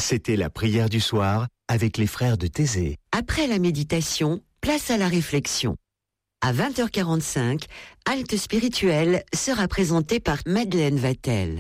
C'était la prière du soir avec les frères de Thésée. Après la méditation, place à la réflexion. À 20h45, Halte spirituelle sera présentée par Madeleine Vatel.